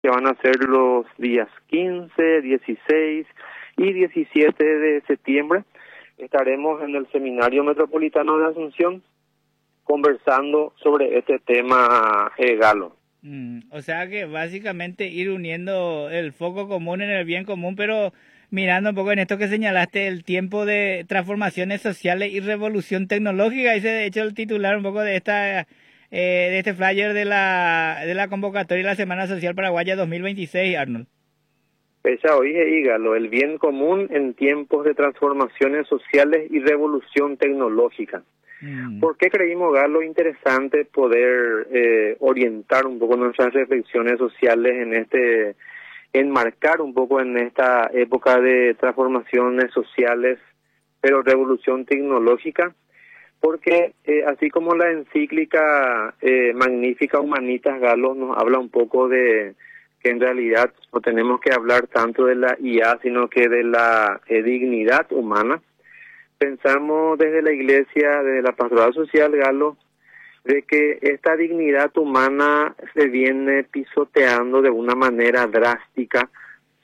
que van a ser los días 15, 16 y 17 de septiembre. Estaremos en el Seminario Metropolitano de Asunción conversando sobre este tema, Galo. O sea que básicamente ir uniendo el foco común en el bien común, pero mirando un poco en esto que señalaste, el tiempo de transformaciones sociales y revolución tecnológica. Ese de hecho el titular un poco de este flyer de la convocatoria de la Semana Social Paraguaya 2026, Arnold. Ya oí, Galo, el bien común en tiempos de transformaciones sociales y revolución tecnológica. ¿Por qué creímos, Galo, interesante poder orientar un poco nuestras reflexiones sociales enmarcar un poco en esta época de transformaciones sociales, pero revolución tecnológica? Porque así como la encíclica Magnífica Humanitas, Galo, nos habla un poco de que en realidad no tenemos que hablar tanto de la IA, sino que de la dignidad humana. Pensamos desde la Iglesia, desde la Pastoral Social, Galo, de que esta dignidad humana se viene pisoteando de una manera drástica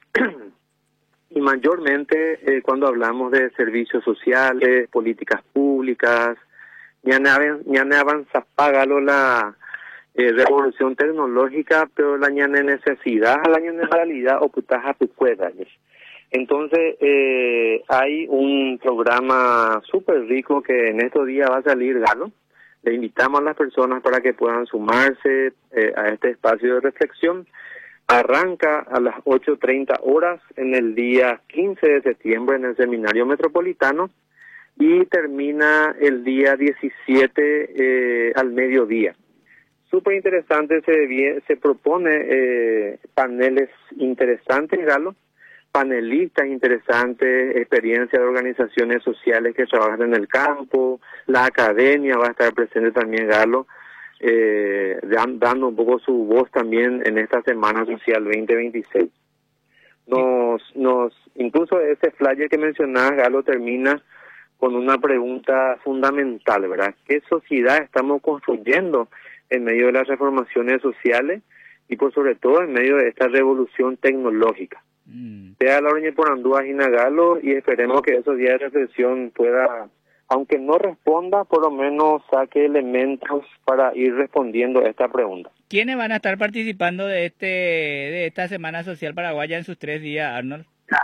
y mayormente cuando hablamos de servicios sociales, políticas públicas, ya no avanza Galo la revolución tecnológica, pero la necesidad, la realidad ocultas a tu cuerda. Entonces, hay un programa súper rico que en estos días va a salir, Galo. Le invitamos a las personas para que puedan sumarse a este espacio de reflexión. Arranca a las 8:30 horas en el día 15 de septiembre en el Seminario Metropolitano y termina el día 17 al mediodía. Súper interesante, se propone paneles interesantes, Galo. Panelistas interesantes, experiencia de organizaciones sociales que trabajan en el campo, la academia va a estar presente también, Galo, dando un poco su voz también en esta Semana Social 2026. Incluso ese flyer que mencionabas, Galo, termina con una pregunta fundamental, ¿verdad? ¿Qué sociedad estamos construyendo en medio de las reformaciones sociales y por sobre todo en medio de esta revolución tecnológica? Sea la Oroñe por Andúa y Galo, y esperemos que esos días de reflexión pueda, aunque no responda, por lo menos saque elementos para ir respondiendo a esta pregunta. ¿Quiénes van a estar participando de esta Semana Social Paraguaya en sus 3 días, Arnold?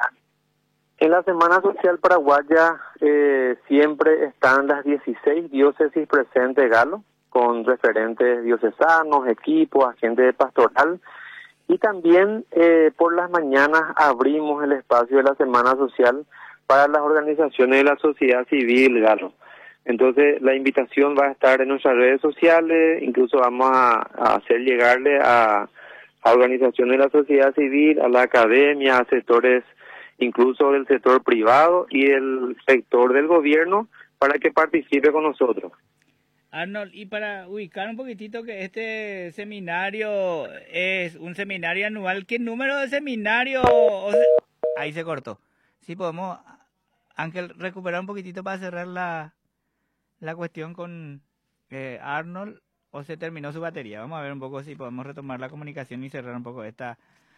En la Semana Social Paraguaya siempre están las 16 diócesis presentes, Galo, con referentes diocesanos, equipos, agentes pastoral. Y también por las mañanas abrimos el espacio de la Semana Social para las organizaciones de la sociedad civil, Galo. Entonces la invitación va a estar en nuestras redes sociales, incluso vamos a hacer llegarle a organizaciones de la sociedad civil, a la academia, a sectores incluso del sector privado y el sector del gobierno para que participe con nosotros. Arnold, y para ubicar un poquitito que este seminario es un seminario anual, ¿qué número de seminario? Ahí se cortó. Sí, podemos, Ángel, recuperar un poquitito para cerrar la cuestión con Arnold, o se terminó su batería. Vamos a ver un poco si podemos retomar la comunicación y cerrar un poco esta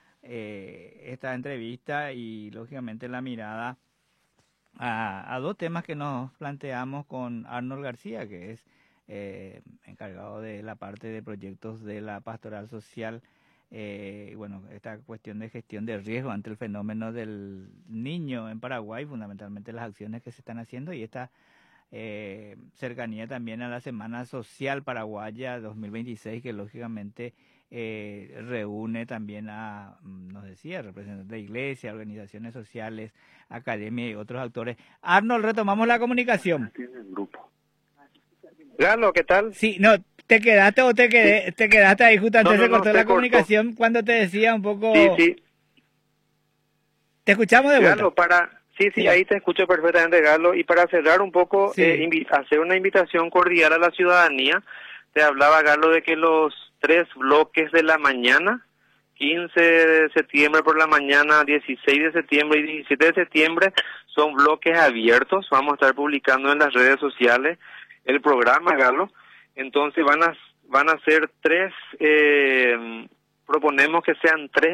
entrevista y lógicamente la mirada a 2 temas que nos planteamos con Arnold García, que es encargado de la parte de proyectos de la pastoral social, bueno, esta cuestión de gestión de riesgo ante el fenómeno del niño en Paraguay, fundamentalmente las acciones que se están haciendo y esta cercanía también a la Semana Social Paraguaya 2026, que lógicamente reúne también a, nos decía, representantes de iglesia, organizaciones sociales, academia y otros actores. Arnold, retomamos la comunicación. Galo, ¿qué tal? Sí, no, ¿te quedaste o te quedaste ahí justo antes se cortó la comunicación cuando te decía un poco? Sí. ¿Te escuchamos de vuelta? Galo, sí, ahí te escucho perfectamente, Galo, y para cerrar un poco, hacer una invitación cordial a la ciudadanía. Te hablaba, Galo, de que los 3 bloques de la mañana, 15 de septiembre por la mañana, 16 de septiembre y 17 de septiembre, son bloques abiertos. Vamos a estar publicando en las redes sociales el programa, Galo. Entonces van a ser 3 proponemos que sean 3